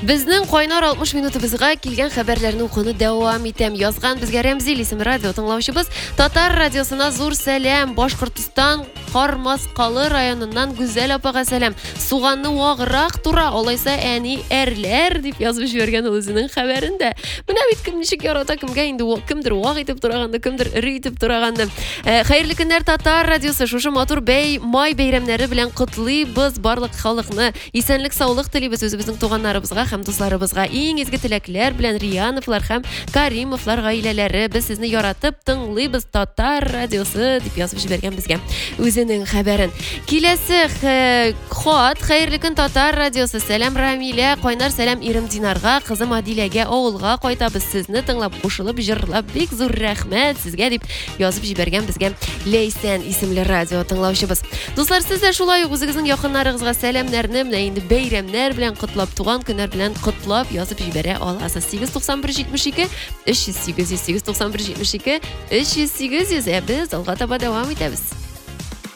Bizning Qo'ynar 60 minutimizga kelgan xabarlarni o'qishni davom etamiz. Yozgan bizga Ramzil ismli radio tinglovchimiz Tatar radiosina zo'r salam. Boshqirdiston Qormasqali rayonidan Go'zal opaga salam. Sug'anni og'roq tura olaysa ani erlar deb yozib yurgan o'zining xabarida. Mana bitkim nishik yorota kimga endi kimdir vaq etib turganda, kimdir iri etib turganda. Xayrli kunlar Tatar radiosi shu motor bey moy bayramlari bilan qutlaymiz. Barliq xalqni esenlik, sog'lik tilaymiz. O'zimizning tug'anlarimizga ham do'stlarimizga eng ezgi tilaklar bilan Riyanovlar ham Karimovlar oilalari biz sizni yoratib tinglaymiz Tatar radiosi deb yozib bergan bizga o'zining xabarin. Kelasi xot xayrli kun Tatar radiosi salam Ramila Qo'ynar salam Irim Dinarga qizim Adilaga o'g'ilga qaytamiz sizni tinglab qo'shilib jirlab bek zo'r rahmat sizga deb yozib bergan bizga Leysan ismli radio tinglovchimiz. Do'stlar sizlar shulay o'zingizning yaqinlaringizga salamlarni endi bayramlar bilan qutlab tug'an kunlar bilan qutlab yozib jibara olasiz. 89172 308 89172 308 biz alga taба davom etamiz.